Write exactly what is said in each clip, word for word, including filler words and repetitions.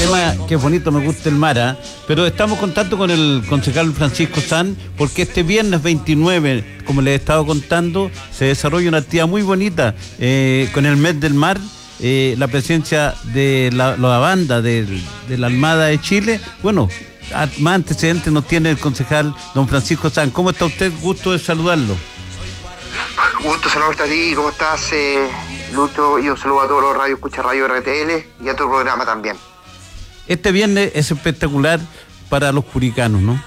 tema que es bonito, me gusta el mar, ¿eh? Pero estamos contando con el concejal Francisco Sanz, porque este viernes veintinueve, como les he estado contando, se desarrolla una actividad muy bonita eh, con el mes del mar, eh, la presencia de la, la banda de, de la Armada de Chile. Bueno, más antecedentes nos tiene el concejal don Francisco Sanz. ¿Cómo está usted? Gusto de saludarlo. Gusto saludarte a ti, ¿cómo estás, eh, Lucho? Y un saludo a todos los radio escucha Radio R T L y a tu programa también. Este viernes es espectacular para los curicanos, ¿no?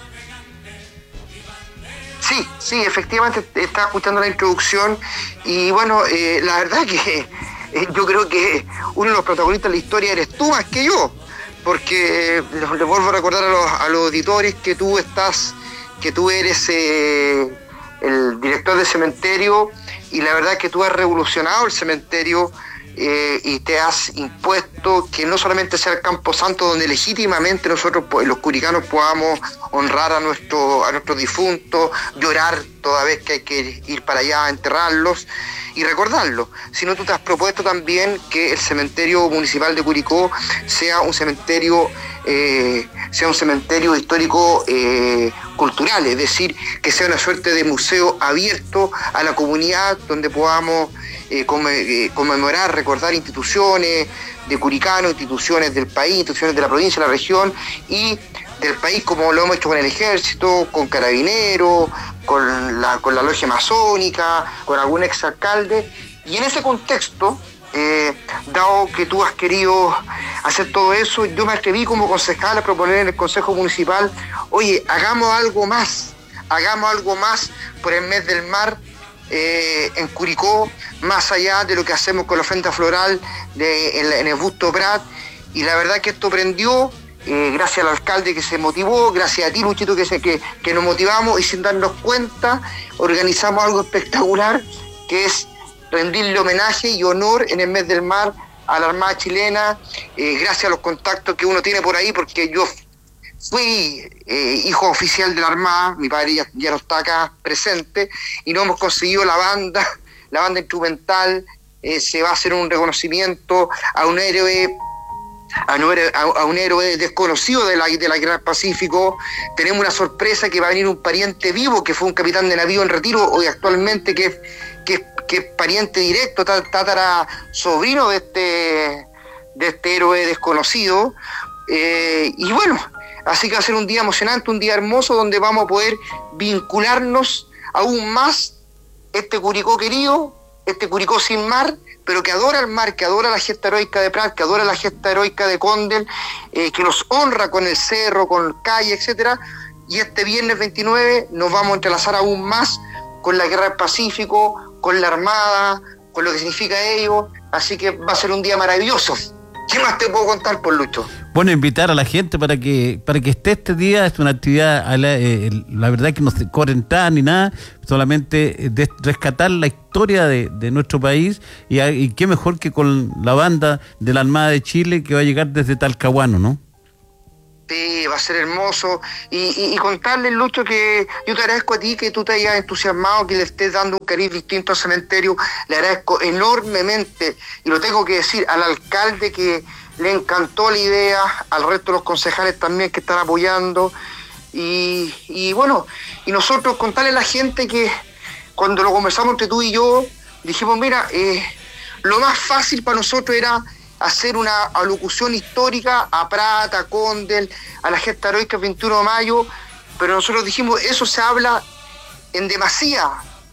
Sí, sí, efectivamente estaba escuchando la introducción y bueno, eh, la verdad que eh, yo creo que uno de los protagonistas de la historia eres tú más que yo, porque eh, les vuelvo a recordar a los, a los auditores que tú estás, que tú eres eh, el director del cementerio y la verdad que tú has revolucionado el cementerio. Eh, y te has impuesto que no solamente sea el Camposanto donde legítimamente nosotros los curicanos podamos honrar a nuestro, a nuestros difuntos, llorar toda vez que hay que ir para allá a enterrarlos y recordarlos, sino tú te has propuesto también que el cementerio municipal de Curicó sea un cementerio eh, sea un cementerio histórico eh, cultural, es decir, que sea una suerte de museo abierto a la comunidad donde podamos Eh, conmemorar, recordar instituciones de Curicano, instituciones del país, instituciones de la provincia, de la región y del país, como lo hemos hecho con el ejército, con carabineros, con la, con la logia masónica, con algún exalcalde. Y en ese contexto, eh, dado que tú has querido hacer todo eso, yo me atreví como concejal a proponer en el Consejo Municipal, oye, hagamos algo más, hagamos algo más por el mes del mar, Eh, en Curicó, más allá de lo que hacemos con la ofrenda floral de, en, en el Busto Prat, y la verdad que esto prendió, eh, gracias al alcalde que se motivó, gracias a ti, Luchito, que, se, que, que nos motivamos y sin darnos cuenta organizamos algo espectacular, que es rendirle homenaje y honor en el mes del mar a la Armada chilena, eh, gracias a los contactos que uno tiene por ahí, porque yo fui eh, hijo oficial de la Armada, mi padre ya, ya no está acá presente, y no hemos conseguido la banda, la banda instrumental, eh, se va a hacer un reconocimiento a un héroe, a un héroe, a un héroe desconocido de la, de la Guerra del Pacífico. Tenemos una sorpresa que va a venir un pariente vivo, que fue un capitán de navío en retiro, hoy actualmente, que, que, que es pariente directo, tátara sobrino de este, de este héroe desconocido, eh, y bueno, así que va a ser un día emocionante, un día hermoso, donde vamos a poder vincularnos aún más este Curicó querido, este Curicó sin mar, pero que adora el mar, que adora la gesta heroica de Prat, que adora la gesta heroica de Condel, eh, que los honra con el cerro, con calle, etcétera. Y este viernes veintinueve nos vamos a entrelazar aún más con la Guerra del Pacífico, con la Armada, con lo que significa ello. Así que va a ser un día maravilloso. ¿Qué más te puedo contar, por Lucho? Bueno, invitar a la gente para que para que esté este día. Es una actividad, a la, eh, la verdad que no se corre entrada ni nada, solamente de rescatar la historia de, de nuestro país y, y qué mejor que con la banda de la Armada de Chile que va a llegar desde Talcahuano, ¿no? Sí, va a ser hermoso. Y, y, y contarles, Lucho, que yo te agradezco a ti que tú te hayas entusiasmado, que le estés dando un cariz distinto al cementerio. Le agradezco enormemente, y lo tengo que decir, al alcalde que le encantó la idea, al resto de los concejales también que están apoyando. Y, y bueno, y nosotros contarle a la gente que cuando lo conversamos entre tú y yo, dijimos, mira, eh, lo más fácil para nosotros era hacer una alocución histórica a Prat, a Condel, a la gesta heroica el veintiuno de mayo, pero nosotros dijimos, eso se habla en demasía,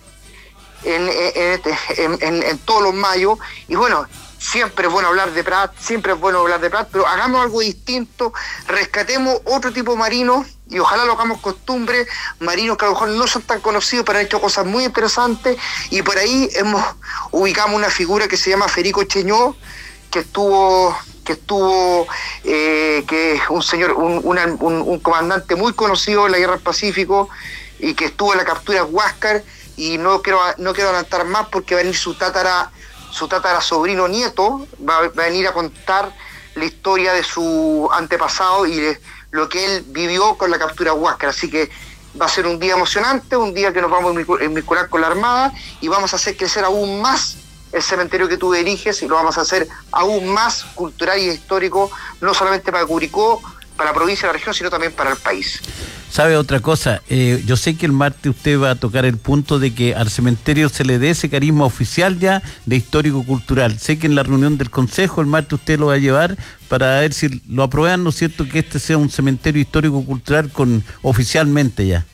en, en, en, en, en todos los mayos, y bueno, siempre es bueno hablar de Prat, siempre es bueno hablar de Prat, pero hagamos algo distinto, rescatemos otro tipo de marinos, y ojalá lo hagamos costumbre, marinos que a lo mejor no son tan conocidos, pero han hecho cosas muy interesantes, y por ahí hemos ubicamos una figura que se llama Federico Cheñó, que estuvo, que estuvo, eh, que es un señor, un, una, un, un comandante muy conocido en la Guerra del Pacífico y que estuvo en la captura de Huáscar, y no quiero, no quiero adelantar más porque va a venir su tátara, su tátara sobrino nieto, va, va a venir a contar la historia de su antepasado y de lo que él vivió con la captura de Huáscar, así que va a ser un día emocionante, un día que nos vamos a vincular con la Armada y vamos a hacer crecer aún más el cementerio que tú diriges y lo vamos a hacer aún más cultural y histórico no solamente para Curicó, para la provincia y la región, sino también para el país. ¿Sabe otra cosa? Eh, yo sé que el martes usted va a tocar el punto de que al cementerio se le dé ese carisma oficial ya de histórico-cultural. Sé que en la reunión del Consejo el martes usted lo va a llevar para ver si lo aprueban, ¿no es cierto?, que este sea un cementerio histórico-cultural con oficialmente ya.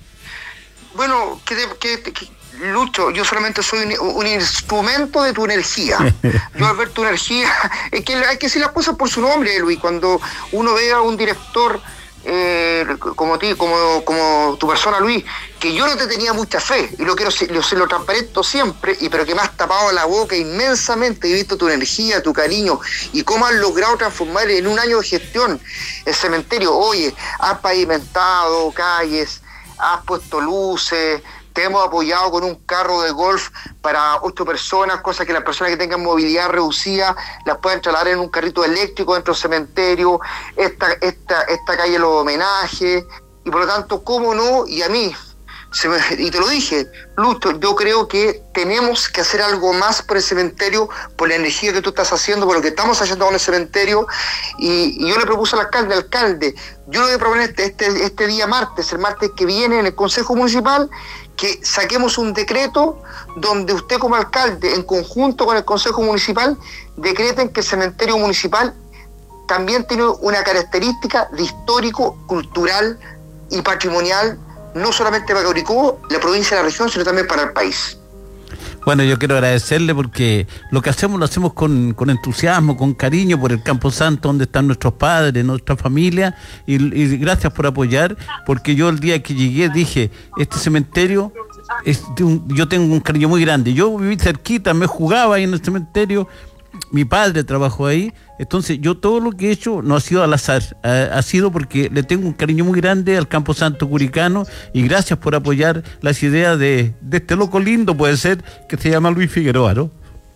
Bueno, que, que, que Lucho, yo solamente soy un, un instrumento de tu energía. Yo al ver tu energía, es que hay que decir las cosas por su nombre, Luis. Cuando uno ve a un director eh, como ti, como, como tu persona, Luis, que yo no te tenía mucha fe, y lo quiero lo, lo transparento siempre, y pero que me has tapado la boca inmensamente, he visto tu energía, tu cariño, y cómo has logrado transformar en un año de gestión el cementerio. Oye, has pavimentado calles, has puesto luces, te hemos apoyado con un carro de golf para ocho personas, cosa que las personas que tengan movilidad reducida las puedan trasladar en un carrito eléctrico dentro del cementerio, esta, esta, esta calle los homenajes, y por lo tanto, ¿cómo no? Y a mí, se me, y te lo dije, Lucho, yo creo que tenemos que hacer algo más por el cementerio, por la energía que tú estás haciendo, por lo que estamos haciendo con el cementerio, y, y yo le propuse al alcalde, alcalde, yo le voy a proponer este, este, este día martes, el martes que viene en el Consejo Municipal, que saquemos un decreto donde usted como alcalde, en conjunto con el Consejo Municipal, decreten que el cementerio municipal también tiene una característica de histórico, cultural y patrimonial, no solamente para Curicó, la provincia y la región, sino también para el país. Bueno, yo quiero agradecerle porque lo que hacemos lo hacemos con, con entusiasmo, con cariño por el Campo Santo, donde están nuestros padres, nuestra familia, y, y gracias por apoyar, porque yo el día que llegué dije, este cementerio, es de un, yo tengo un cariño muy grande, yo viví cerquita, me jugaba ahí en el cementerio, mi padre trabajó ahí, entonces yo todo lo que he hecho no ha sido al azar, ha, ha sido porque le tengo un cariño muy grande al Campo Santo curicano, y gracias por apoyar las ideas de, de este loco lindo, puede ser, que se llama Luis Figueroa, ¿no?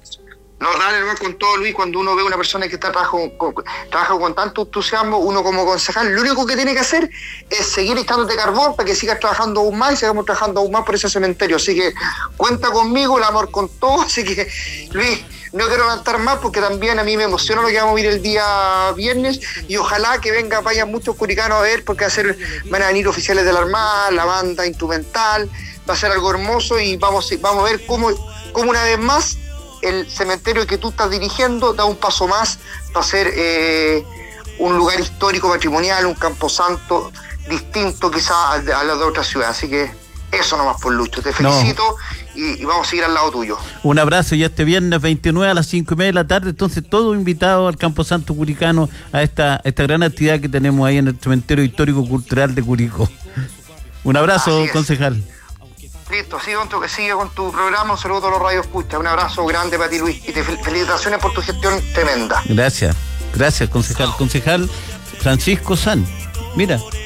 No, dale, hermano, con todo, Luis, cuando uno ve a una persona que está trabajando con, trabaja con tanto entusiasmo, uno como concejal, lo único que tiene que hacer es seguir echándote carbón para que sigas trabajando aún más y sigamos trabajando aún más por ese cementerio. Así que cuenta conmigo, el amor con todo. Así que, Luis, no quiero levantar más porque también a mí me emociona lo que vamos a ir el día viernes, y ojalá que venga, vayan muchos curicanos a ver, porque va a ser, van a venir oficiales de la Armada, la banda instrumental, va a ser algo hermoso, y vamos, vamos a ver cómo, cómo una vez más el cementerio que tú estás dirigiendo da un paso más para ser eh, un lugar histórico, patrimonial, un camposanto distinto quizás a, a los de otras ciudades. Así que eso nomás, por Lucho, te felicito. No. y, y vamos a seguir al lado tuyo. Un abrazo, y este viernes veintinueve a las cinco y media de la tarde, entonces todos invitados al Camposanto Curicano a esta, esta gran actividad que tenemos ahí en el Cementerio Histórico Cultural de Curicó. Un abrazo, concejal. Listo, sigue con tu, sigue con tu programa, un saludo a todos los radios escucha, un abrazo grande para ti, Luis, y te felicitaciones por tu gestión tremenda. Gracias, gracias, concejal, concejal Francisco San. Mira.